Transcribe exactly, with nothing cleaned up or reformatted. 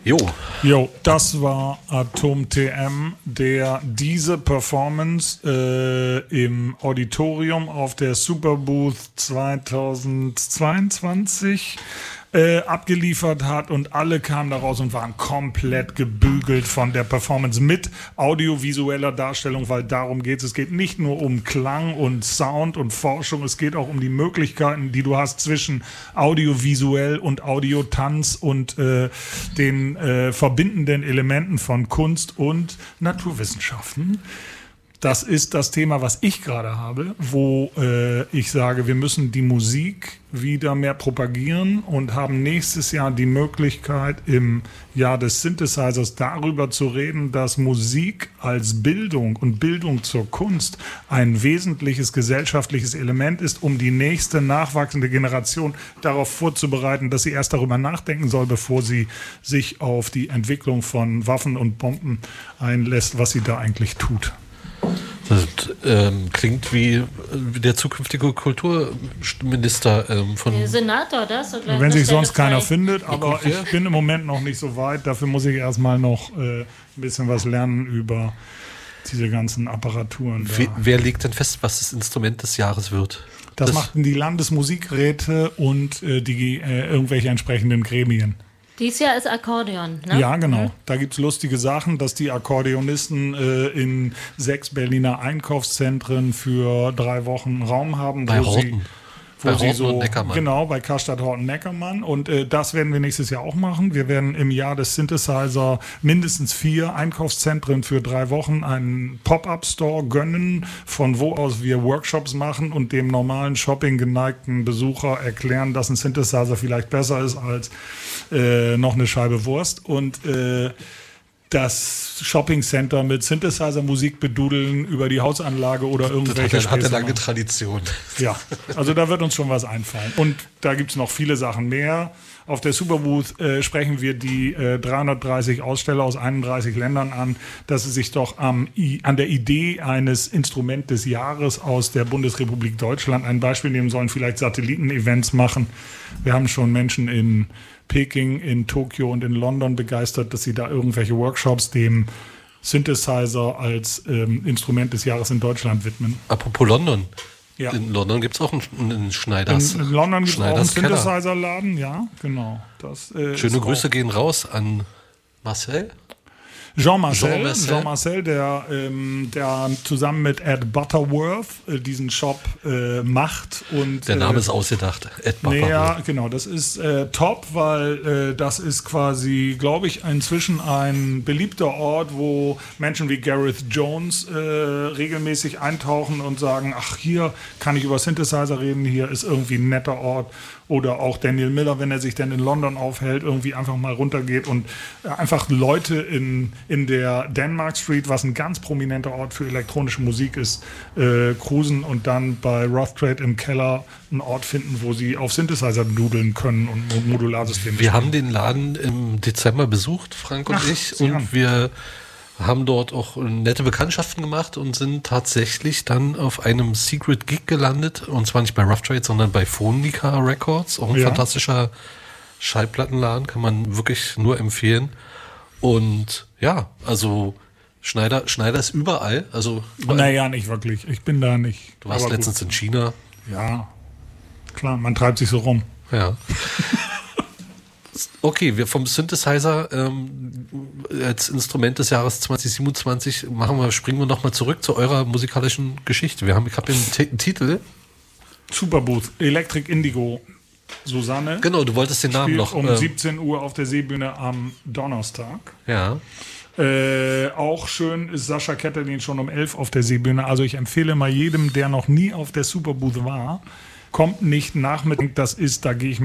Jo. Jo, das war Atom T M, der diese Performance äh, im Auditorium auf der Superbooth zweitausendzweiundzwanzig äh, abgeliefert hat und alle kamen daraus und waren komplett gebügelt von der Performance mit audiovisueller Darstellung, weil darum geht es. Es geht nicht nur um Klang und Sound und Forschung, es geht auch um die Möglichkeiten, die du hast zwischen audiovisuell und Audiotanz und äh, den äh, verbindenden Elementen von Kunst und Naturwissenschaften. Das ist das Thema, was ich gerade habe, wo äh, ich sage, wir müssen die Musik wieder mehr propagieren und haben nächstes Jahr die Möglichkeit, im Jahr des Synthesizers darüber zu reden, dass Musik als Bildung und Bildung zur Kunst ein wesentliches gesellschaftliches Element ist, um die nächste nachwachsende Generation darauf vorzubereiten, dass sie erst darüber nachdenken soll, bevor sie sich auf die Entwicklung von Waffen und Bomben einlässt, was sie da eigentlich tut. Das ähm, klingt wie, wie der zukünftige Kulturminister ähm, von... Der Senator, das? Oder Wenn sich Stelle sonst keiner zwei. findet, aber ich bin im Moment noch nicht so weit. Dafür muss ich erstmal noch äh, ein bisschen was lernen über diese ganzen Apparaturen. Wer, wer legt denn fest, was das Instrument des Jahres wird? Das, das machten die Landesmusikräte und äh, die äh, irgendwelche entsprechenden Gremien. Dieses Jahr ist Akkordeon, ne? Ja, genau. Da gibt es lustige Sachen, dass die Akkordeonisten äh, in sechs Berliner Einkaufszentren für drei Wochen Raum haben, Bei wo Horten. sie, wo Bei sie Horten so und Neckermann. Genau, bei Karstadt Horten Neckermann. Und äh, das werden wir nächstes Jahr auch machen. Wir werden im Jahr des Synthesizer mindestens vier Einkaufszentren für drei Wochen einen Pop-up-Store gönnen, von wo aus wir Workshops machen und dem normalen Shopping geneigten Besucher erklären, dass ein Synthesizer vielleicht besser ist als äh, noch eine Scheibe Wurst. Und äh, das Shopping-Center mit Synthesizer-Musik bedudeln über die Hausanlage oder irgendwelche Das hat, hat eine Späße lange machen. Tradition. Ja, also da wird uns schon was einfallen. Und da gibt es noch viele Sachen mehr. Auf der Superbooth äh, sprechen wir die äh, dreihundertdreißig Aussteller aus einunddreißig Ländern an, dass sie sich doch am, I, an der Idee eines Instrument des Jahres aus der Bundesrepublik Deutschland ein Beispiel nehmen sollen, vielleicht Satelliten-Events machen. Wir haben schon Menschen in Peking, in Tokio und in London begeistert, dass sie da irgendwelche Workshops dem Synthesizer als ähm, Instrument des Jahres in Deutschland widmen. Apropos London. Ja. In London gibt es auch einen, einen Schneiders. In, in London gibt es auch einen Schneiders Keller. Synthesizer-Laden, ja, genau. Das, äh, Schöne ist Grüße auch gehen raus an Marcel. Jean-Marcel, Jean-Marcel. Jean-Marcel, der, ähm, der zusammen mit Ed Butterworth äh, diesen Shop äh, macht. Und, Der Name äh, ist ausgedacht. Ed Nee, Butterworth. ja, genau, das ist äh, top, weil äh, das ist quasi, glaube ich, inzwischen ein beliebter Ort, wo Menschen wie Gareth Jones äh, regelmäßig eintauchen und sagen, ach, hier kann ich über Synthesizer reden, hier ist irgendwie ein netter Ort. Oder auch Daniel Miller, wenn er sich dann in London aufhält, irgendwie einfach mal runtergeht und äh, einfach Leute in, in der Denmark Street, was ein ganz prominenter Ort für elektronische Musik ist, äh, cruisen und dann bei Rothtrade im Keller einen Ort finden, wo sie auf Synthesizer dudeln können und Mo- Modularsysteme. Wir haben den Laden im Dezember besucht, Frank und Ach, ich. Sie Und haben. wir haben dort auch nette Bekanntschaften gemacht und sind tatsächlich dann auf einem Secret Gig gelandet. Und zwar nicht bei Rough Trade, sondern bei Phonica Records. Auch ein Ja. fantastischer Schallplattenladen, kann man wirklich nur empfehlen. Und ja, also Schneider, Schneider ist überall. Also überall. Naja, nicht wirklich. Ich bin da nicht. Du warst Aber gut. letztens in China. Ja, klar, man treibt sich so rum. Ja. Okay, wir vom Synthesizer ähm, als Instrument des Jahres zwanzig siebenundzwanzig machen wir, springen wir nochmal zurück zu eurer musikalischen Geschichte. Wir haben, ich habe den T- Titel. Superbooth, Electric Indigo. Susanne Genau, du wolltest den Namen spielt noch. um ähm, siebzehn Uhr auf der Seebühne am Donnerstag. ja. Äh, auch schön ist Sascha Ketterlin schon um elf auf der Seebühne. Also ich empfehle mal jedem, der noch nie auf der Superbooth war, kommt nicht nachmittags, das ist, da gehe ich